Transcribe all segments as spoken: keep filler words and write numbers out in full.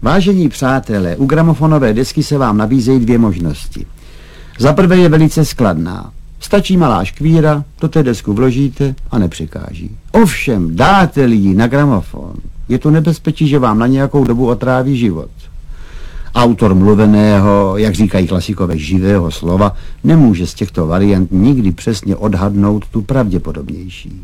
Vážení přátelé, u gramofonové desky se vám nabízejí dvě možnosti. Za prvé je velice skladná. Stačí malá škvíra, do té desku vložíte a nepřekáží. Ovšem, dáte-li ji na gramofon, je to nebezpečí, že vám na nějakou dobu otráví život. Autor mluveného, jak říkají klasikové, živého slova, nemůže z těchto variant nikdy přesně odhadnout tu pravděpodobnější.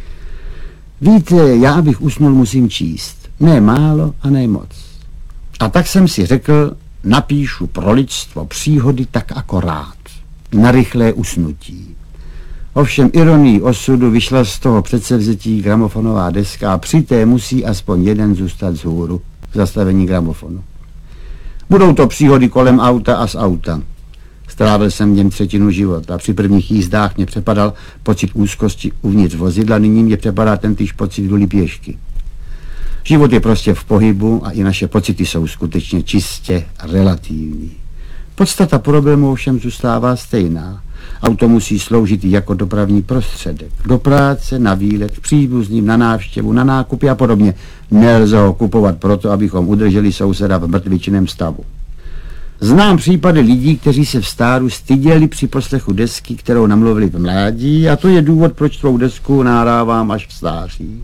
Víte, já abych usnul, musím číst. Ne málo a ne moc. A tak jsem si řekl, napíšu pro lidstvo příhody tak akorát, na rychlé usnutí. Ovšem ironií osudu vyšla z toho předsevzetí gramofonová deska a při té musí aspoň jeden zůstat vzhůru v zastavení gramofonu. Budou to příhody kolem auta a z auta. Strávil jsem v něm třetinu života. Při prvních jízdách mě přepadal pocit úzkosti uvnitř vozidla, nyní mě přepadá tentýž pocit vůli pěšky. Život je prostě v pohybu a i naše pocity jsou skutečně čistě relativní. Podstata problému ovšem zůstává stejná. Auto musí sloužit jako dopravní prostředek. Do práce, na výlet, k příbuzným, na návštěvu, na nákupy a podobně. Nelze ho kupovat proto, abychom udrželi souseda v mrtvičném stavu. Znám případy lidí, kteří se v stáru styděli při poslechu desky, kterou namluvili v mládí, a to je důvod, proč tvou desku nahrávám až v stáří.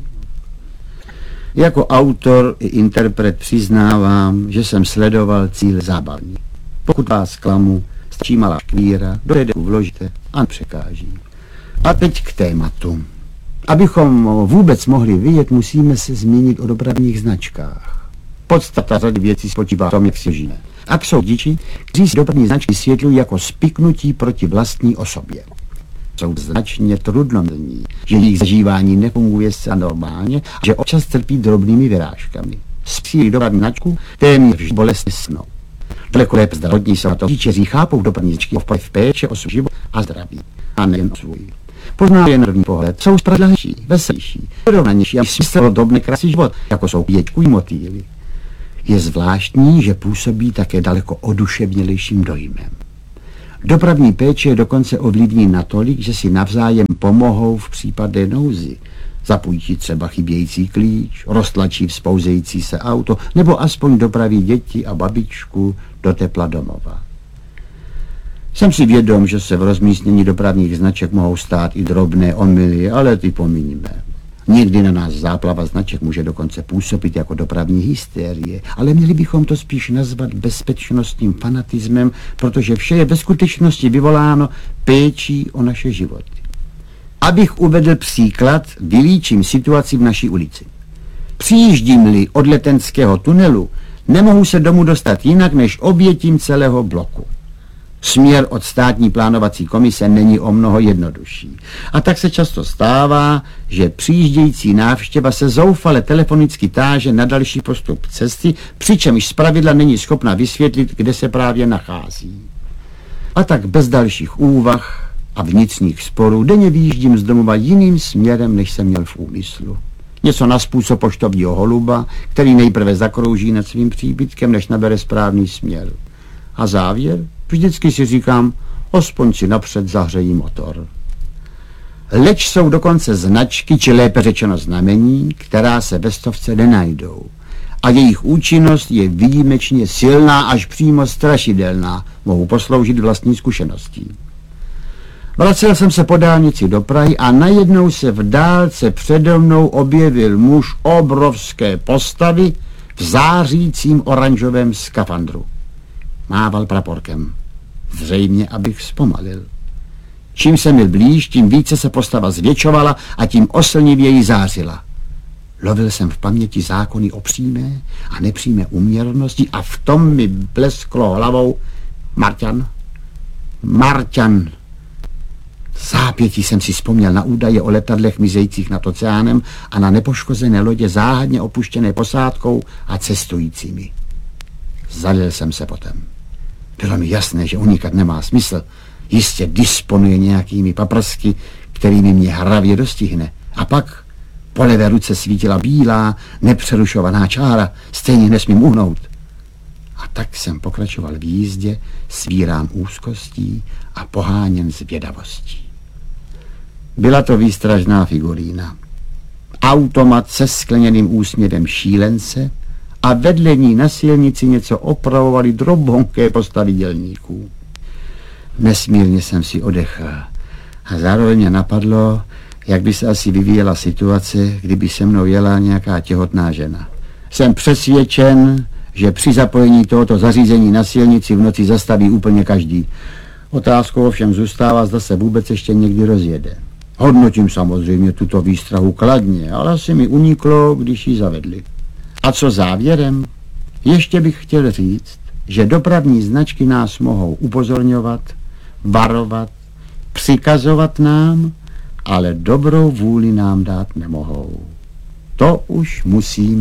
Jako autor i interpret přiznávám, že jsem sledoval cíl zábavní. Pokud vás klamu, stačí malá škvíra, do desku vložíte a nepřekáží. A teď k tématu. Abychom vůbec mohli vidět, musíme se zmínit o dopravních značkách. Podstata řady věcí spočívá v tom, jak si žijeme. A jsou diči, kteří si dopravní značky světlují jako spiknutí proti vlastní osobě. Jsou značně trudnomyslní, že jejich zažívání nefunguje zcela normálně a že občas trpí drobnými vyrážkami. Spíjí dopravní značku téměř vždy bolestně snou. Daleko lépe zdravotní jsou na to, kteří chápou dopravní značky v péče o svůj život a zdraví, a nejen o svůj. Pozná je na první pohled, jsou spravedlivější, veselější, vyrovnanější a smysluplný krásný život, jako jsou pěťkují motýly. Je zvláštní, že působí také daleko oduševnělejším dojmem. Dopravní péče je dokonce ovlivní natolik, že si navzájem pomohou v případě nouzi. Zapůjčí třeba chybějící klíč, roztlačí vzpouzející se auto, nebo aspoň dopraví děti a babičku do tepla domova. Jsem si vědom, že se v rozmístění dopravních značek mohou stát i drobné omyly, ale ty pominíme. Někdy na nás záplava značek může dokonce působit jako dopravní hysterie, ale měli bychom to spíš nazvat bezpečnostním fanatismem, protože vše je ve skutečnosti vyvoláno péčí o naše životy. Abych uvedl příklad, vylíčím situaci v naší ulici. Přijíždím-li od Letenského tunelu, nemohu se domů dostat jinak, než obětím celého bloku. Směr od státní plánovací komise není o mnoho jednodušší. A tak se často stává, že přijíždějící návštěva se zoufale telefonicky táže na další postup cesty, přičemž zpravidla není schopna vysvětlit, kde se právě nachází. A tak bez dalších úvah a vnitřních sporů denně vyjíždím z domova jiným směrem, než jsem měl v úmyslu. Něco na způsob poštovního holuba, který nejprve zakrouží nad svým příbytkem, než nabere správný směr. A závěr? Vždycky si říkám, aspoň si napřed zahřejí motor. Leč jsou dokonce značky, či lépe řečeno znamení, která se ve stovce nenajdou. A jejich účinnost je výjimečně silná, až přímo strašidelná. Mohu posloužit vlastní zkušeností. Vracel jsem se po dálnici do Prahy a najednou se v dálce přede mnou objevil muž obrovské postavy v zářícím oranžovém skafandru. Mával praporkem. Zřejmě, abych zpomalil. Čím se mi blíž, tím více se postava zvětšovala a tím oslnivěji zářila. Lovil jsem v paměti zákony o přímé a nepřímé uměrnosti a v tom mi blesklo hlavou Marťan. Marťan. Zápětí jsem si vzpomněl na údaje o letadlech mizejících nad oceánem a na nepoškozené lodě záhadně opuštěné posádkou a cestujícími. Zalil jsem se potem. Bylo mi jasné, že unikat nemá smysl. Jistě disponuje nějakými paprsky, kterými mě hravě dostihne. A pak po levé ruce svítila bílá, nepřerušovaná čára, stejně nesmím uhnout. A tak jsem pokračoval v jízdě, svírán úzkostí a poháněn zvědavostí. Byla to výstražná figurína. Automat se skleněným úsměvem šílence a vedle ní na silnici něco opravovali drobonké postavy dělníků. Nesmírně jsem si odechl a zároveň mě napadlo, jak by se asi vyvíjela situace, kdyby se mnou jela nějaká těhotná žena. Jsem přesvědčen, že při zapojení tohoto zařízení na silnici v noci zastaví úplně každý. Otázkou ovšem zůstává, zda se vůbec ještě někdy rozjede. Hodnotím samozřejmě tuto výstrahu kladně, ale asi mi uniklo, když ji zavedli. A co závěrem? Ještě bych chtěl říct, že dopravní značky nás mohou upozorňovat, varovat, přikazovat nám, ale dobrou vůli nám dát nemohou. To už musím